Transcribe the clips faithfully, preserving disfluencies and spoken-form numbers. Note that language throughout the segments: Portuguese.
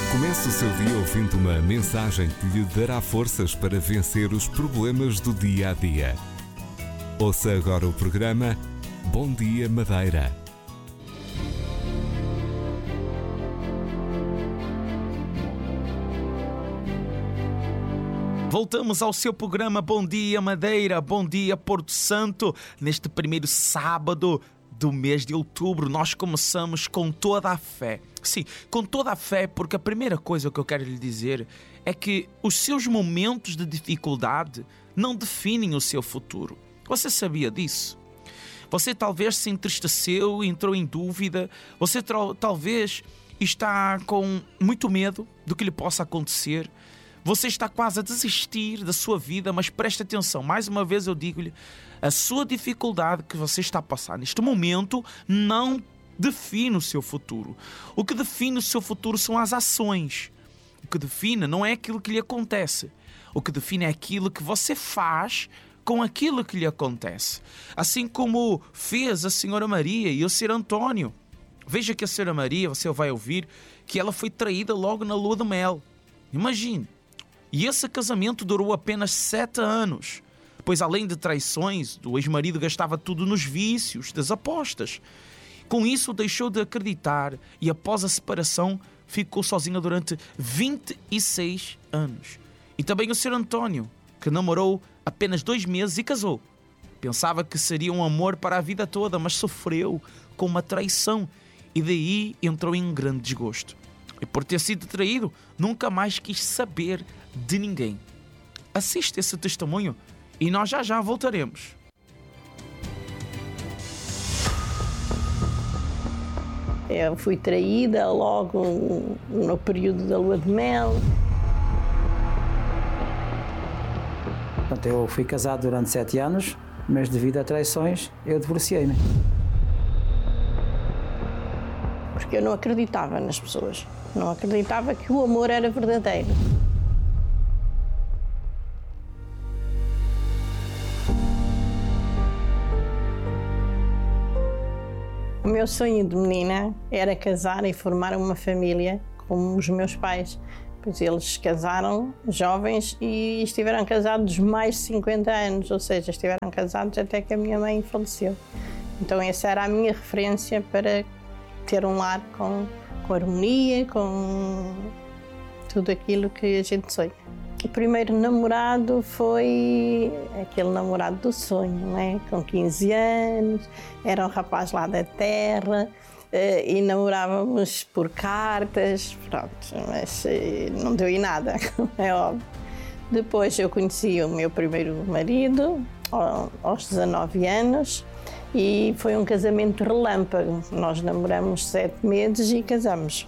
Comece o seu dia ouvindo uma mensagem que lhe dará forças para vencer os problemas do dia a dia. Ouça agora o programa Bom Dia Madeira. Voltamos ao seu programa Bom Dia Madeira, Bom Dia Porto Santo. Neste primeiro sábado do mês de outubro, nós começamos com toda a fé. Sim, com toda a fé, porque a primeira coisa que eu quero lhe dizer é que os seus momentos de dificuldade não definem o seu futuro. Você sabia disso? Você talvez se entristeceu, entrou em dúvida, você tra- talvez está com muito medo do que lhe possa acontecer. Você está quase a desistir da sua vida, mas preste atenção, mais uma vez eu digo-lhe, a sua dificuldade que você está a passar neste momento não define o seu futuro. O que define o seu futuro são as ações. O que define não é aquilo que lhe acontece. O que define é aquilo que você faz com aquilo que lhe acontece. Assim como fez a senhora Maria e o senhor António. Veja que a senhora Maria, você vai ouvir, que ela foi traída logo na lua de mel. Imagine. E esse casamento durou apenas sete anos, pois além de traições, o ex-marido gastava tudo nos vícios, das apostas. Com isso deixou de acreditar e após a separação ficou sozinha durante vinte e seis anos. E também o senhor António, que namorou apenas dois meses e casou. Pensava que seria um amor para a vida toda, mas sofreu com uma traição e daí entrou em um grande desgosto. E por ter sido traído, nunca mais quis saber de ninguém. Assiste esse testemunho e nós já já voltaremos. Eu fui traída logo no período da lua de mel. Portanto, eu fui casado durante sete anos, mas devido a traições, eu divorciei-me. Porque eu não acreditava nas pessoas. Não acreditava que o amor era verdadeiro. O meu sonho de menina era casar e formar uma família como os meus pais. Pois eles casaram jovens e estiveram casados mais de cinquenta anos, ou seja, estiveram casados até que a minha mãe faleceu. Então essa era a minha referência para ter um lar com, com harmonia, com tudo aquilo que a gente sonha. O primeiro namorado foi aquele namorado do sonho, não é? Com quinze anos, era um rapaz lá da terra e namorávamos por cartas, pronto, mas não deu em nada, é óbvio. Depois eu conheci o meu primeiro marido aos dezanove anos e foi um casamento relâmpago. Nós namoramos sete meses e casamos.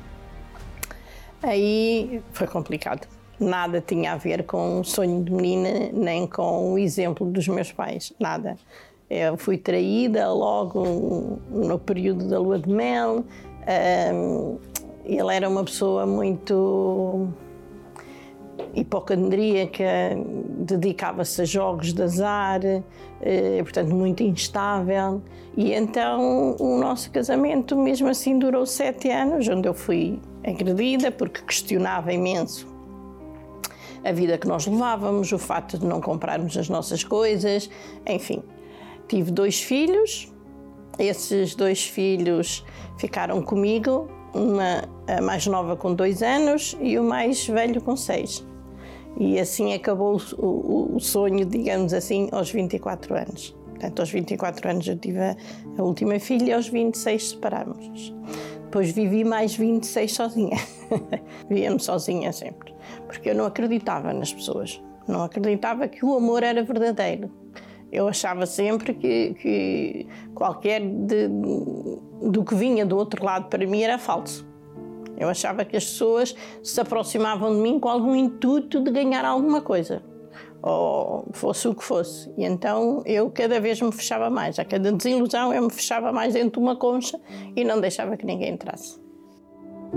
Aí foi complicado. Nada tinha a ver com o sonho de menina, nem com o exemplo dos meus pais, nada. Eu fui traída logo no período da lua de mel. Ele era uma pessoa muito hipocondríaca, dedicava-se a jogos de azar, portanto muito instável. E então o nosso casamento mesmo assim durou sete anos, onde eu fui agredida porque questionava imenso a vida que nós levávamos, o facto de não comprarmos as nossas coisas, enfim. Tive dois filhos, esses dois filhos ficaram comigo, uma a mais nova com dois anos e o mais velho com seis. E assim acabou o, o, o sonho, digamos assim, aos vinte e quatro anos. Portanto, aos vinte e quatro anos eu tive a, a última filha e aos vinte e seis separámos-nos. Depois vivi mais vinte e seis sozinha. Vivia-me sozinha sempre. Porque eu não acreditava nas pessoas. Não acreditava que o amor era verdadeiro. Eu achava sempre que, que qualquer de, do que vinha do outro lado para mim era falso. Eu achava que as pessoas se aproximavam de mim com algum intuito de ganhar alguma coisa. Ou fosse o que fosse. E então eu cada vez me fechava mais. A cada desilusão eu me fechava mais dentro de uma concha e não deixava que ninguém entrasse.